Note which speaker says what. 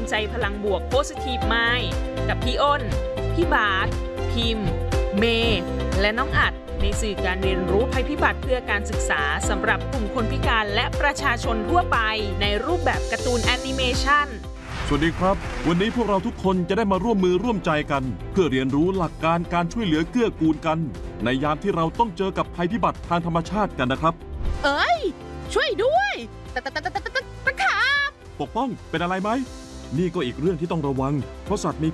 Speaker 1: ใจพลังบวก Positive Mind กับพี่อ้น พี่บาสพิมพ์ เมย์และน้องอัดในสื่อการเรียนรู้ภัยพิบัติเพื่อการศึกษาสำหรับกลุ่มคนพิการและประชาชนทั่วไปในรูปแบบการ์ตูนแอนิเมชัน
Speaker 2: สวัสดีครับวันนี้พวกเราทุกคนจะได้มาร่วมมือร่วมใจกันเพื่อเรียนรู้หลักการการช่วยเหลือเกื้อกูลกันในยามที่เราต้องเจอกับภัยพิบัติทางธรรมชาติกันนะครับ
Speaker 3: เอ้ยช่วยด้วยตะขาบ
Speaker 2: ปกป้องเป็นอะไรไหมนี่ก็อีกเรื่องที่ต้องระวังเพราะสัตว์มี